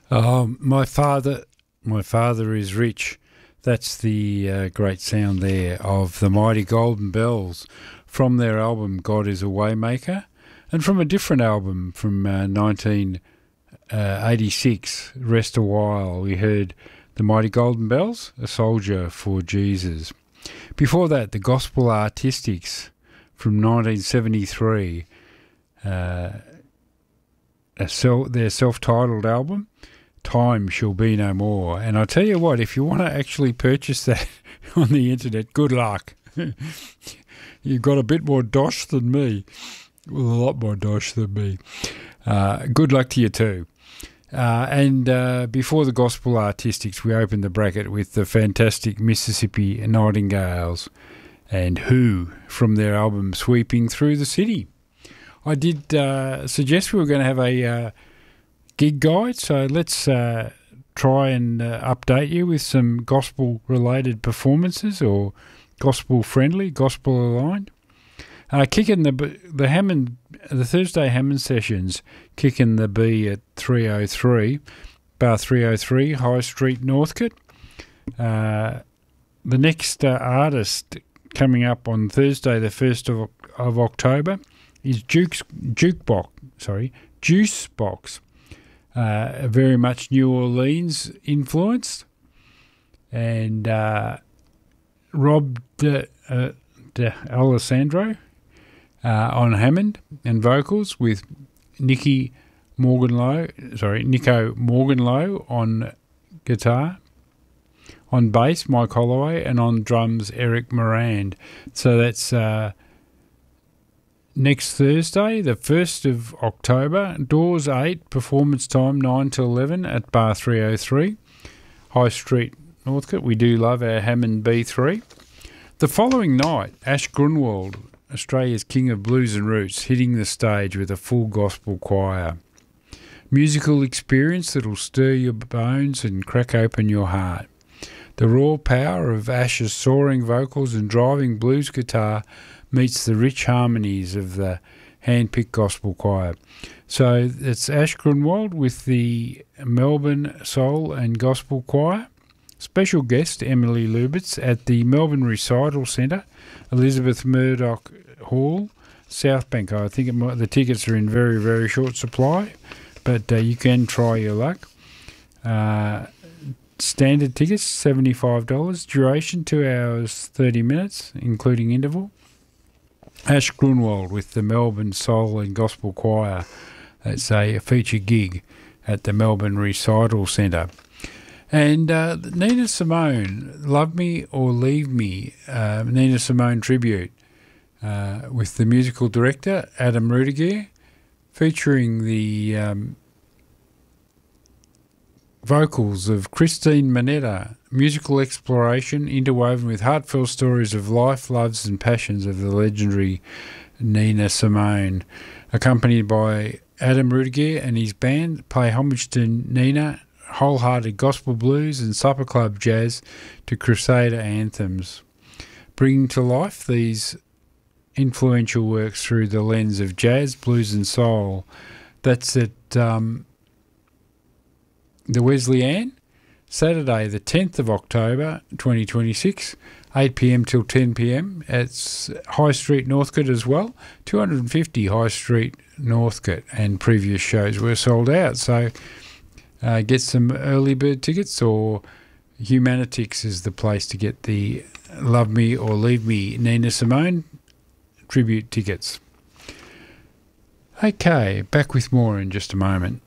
My father is rich. That's the great sound there of the Mighty Golden Bells from their album God is a Waymaker, and from a different album from 1986, Rest a While, we heard the Mighty Golden Bells, A Soldier for Jesus. Before that, the Gospel Artistics from 1973, their self-titled album, Time Shall Be No More. And I tell you what, if you want to actually purchase that on the internet, good luck. You've got a bit more dosh than me. Well, a lot more dosh than me. Good luck to you too. And before the Gospel Artistics, we opened the bracket with the fantastic Mississippi Nightingales and Who from their album Sweeping Through the City. I did suggest we were going to have a gig guide, so let's try and update you with some gospel-related performances or gospel-friendly, gospel-aligned. Kicking the Hammond, the Thursday Hammond sessions, kicking the B at 303, bar 303, High Street, Northcote. The next artist coming up on Thursday, the 1st of October, is Juicebox. Very much New Orleans influenced, and Rob de Alessandro on Hammond and vocals, with Nico Morganlow on guitar, on bass Mike Holloway, and on drums Eric Morand. So that's next Thursday, the 1st of October, doors 8, performance time 9 to 11 at bar 303, High Street, Northcote. We do love our Hammond B3. The following night, Ash Grunwald, Australia's King of Blues and Roots, hitting the stage with a full gospel choir. Musical experience that'll stir your bones and crack open your heart. The raw power of Ash's soaring vocals and driving blues guitar meets the rich harmonies of the hand-picked gospel choir. So it's Ash Grunwald with the Melbourne Soul and Gospel Choir. Special guest Emily Lubitz at the Melbourne Recital Centre, Elizabeth Murdoch Hall, South Bank. I think the tickets are in very, very short supply, but you can try your luck. Standard tickets, $75. Duration, 2 hours, 30 minutes, including interval. Ash Grunwald with the Melbourne Soul and Gospel Choir. That's a feature gig at the Melbourne Recital Centre. And Nina Simone, Love Me or Leave Me, Nina Simone tribute with the musical director Adam Rudiger, featuring the vocals of Christine Manetta, musical exploration interwoven with heartfelt stories of life, loves and passions of the legendary Nina Simone, accompanied by Adam Rudiger and his band, pay homage to Nina, wholehearted gospel blues and supper club jazz to crusader anthems, bringing to life these influential works through the lens of jazz, blues and soul. That's at the Wesleyan, Saturday the 10th of October 2026, 8 p.m. till 10 p.m. It's High Street, Northcote as well, 250 High Street, Northcote, and previous shows were sold out. So get some early bird tickets, or Humanitix is the place to get the Love Me or Leave Me Nina Simone tribute tickets. Okay, back with more in just a moment.